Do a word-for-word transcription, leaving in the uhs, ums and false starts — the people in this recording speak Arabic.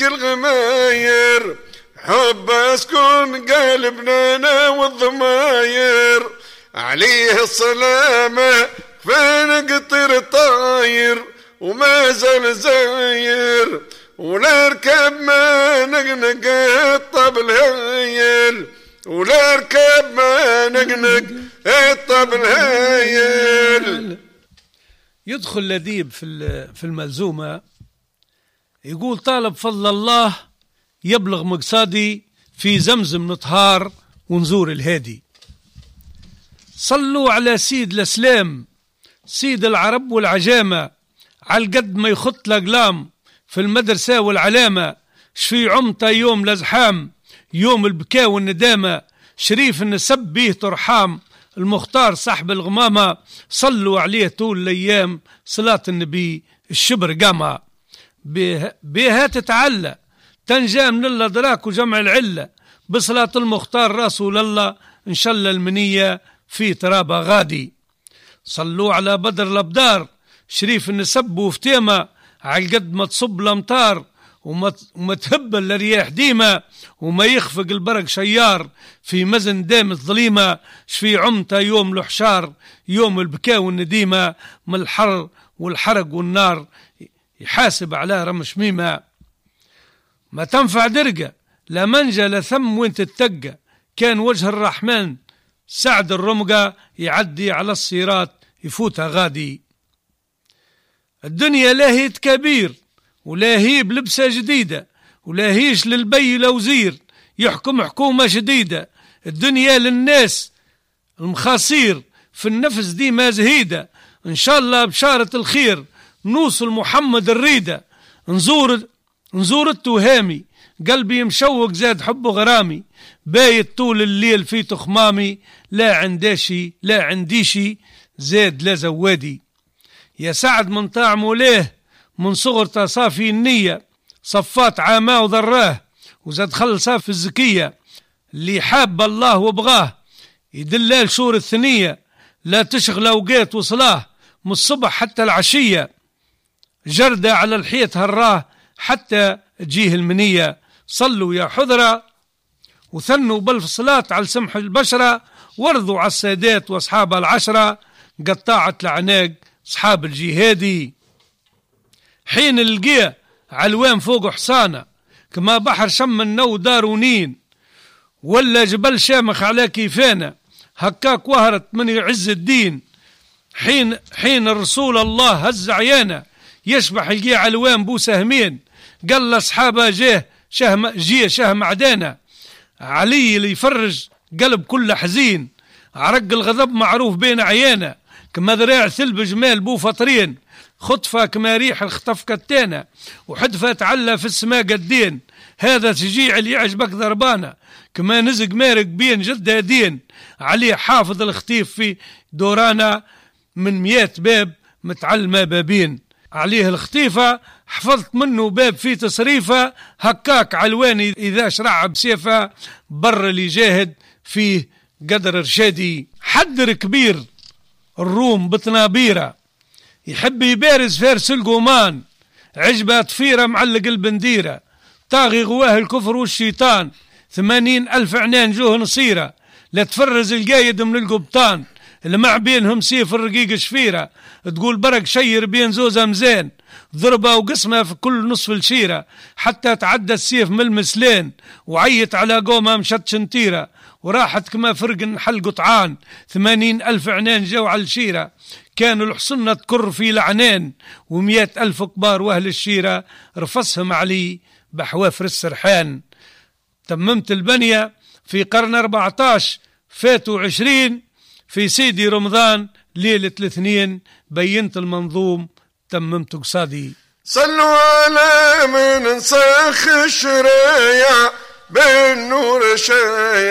الغماير حب اسكن قلبنا انا والضماير عليه السلامة فنقطر طاير وما زال زاير ولا اركب ما نقنق الطبل هايل ولا اركب ما نقنق الطبل هايل. يدخل لذيب في في الملزومة يقول طالب فضل الله يبلغ مقصادي في زمزم نطهار ونزور الهادي. صلوا على سيد الاسلام سيد العرب والعجامة على قد ما يخط الأقلام في المدرسة والعلامة شفي عمطة يوم الازحام يوم البكاء والندامة شريف النسب به ترحام المختار صاحب الغمامة صلوا عليه طول الأيام صلاة النبي الشبر قامة بها تتعلى تنجى من الأدراك وجمع العلة بصلاة المختار رسول الله إن شاء الله المنية في ترابة غادي. صلوا على بدر الأبدار شريف النسب وفتيمة على قد ما تصب الأمطار وما, وما تهبل الرياح ديمة وما يخفق البرق شيار في مزن دام الظليمة شفي عمته يوم الحشار يوم البكاء والنديمة من الحر والحرق والنار يحاسب على رمش ميمة. ما تنفع درقة لا منجى لا ثم وين تتقى كان وجه الرحمن سعد الرمقة يعدي على الصيرات يفوتها غادي. الدنيا لاهيت كبير ولاهي بلبسة جديدة ولاهيش للبي لوزير يحكم حكومة جديدة. الدنيا للناس المخاصير في النفس دي ما زهيدة إن شاء الله بشارة الخير نوصل محمد الريدة. نزور نزور التهامي قلبي مشوق زاد حب غرامي بايت طول الليل في تخمامي لا عنداشي لا عنديشي زاد لا زوادي. يا سعد من طاع مولاه من صغر تصافي النية صفات عاماه وضراه وزاد خلصاه في الزكية اللي حاب الله وبغاه يدلال شور الثنية لا تشغل أوقات وصلاه من الصبح حتى العشية جردة على الحيط هراه حتى تجيه المنية. صلوا يا حضرة وثنوا بالصلاة على سمح البشرة وارضوا على السادات واصحاب العشرة قطاعة العناق اصحاب الجهادي. حين القيا علوان فوق حصانة كما بحر شم النو دارونين ولا جبل شامخ على كيفانا هكاك وهرت من عز الدين. حين حين الرسول الله هز عيانا يشبح القيا علوان بو سهمين قال لاصحابه جاه شهم جيه شهم عدانا علي اللي يفرج قلب كل حزين عرق الغضب معروف بين عيانا كما ذراع ثلب جمال بو فطرين خطفة كما ريح الخطف كتانة وحدفة تعلى في السماء قدين هذا تشجيع اللي يعجبك ضربانة كما نزق مارق بين جدة دين عليه حافظ الختيف في دورانا من مئات باب متعلمة بابين عليه الختيفة حفظت منه باب في تصريفة هكاك علواني إذا شرع بسيفة بر اللي جاهد فيه قدر رشادي. حدر كبير الروم بطنابيرة يحب يبارز فارس القومان عجبة طفيرة معلق البنديرة طاغي غواه الكفر والشيطان ثمانين ألف عنان جوه نصيرة لا تفرز القايد من القبطان اللي مع بينهم سيف الرقيق شفيرة تقول برق شير بين زوزة مزين ضربة وقسمة في كل نصف الشيرة حتى تعدى السيف من المسلين وعيت على قومة مشت شنتيرة وراحت كما فرق نحل قطعان ثمانين ألف عنان جو على الشيرة كانوا الحصنة تكر في لعنان ومئات ألف كبار وأهل الشيرة رفصهم علي بحوافر السرحان. تممت البنية في قرن أربعة عشر فاتوا عشرين في سيدي رمضان ليلة الاثنين بينت المنظوم تممت قصادي. صلوا على من نسخ الشرايع بالنور شايع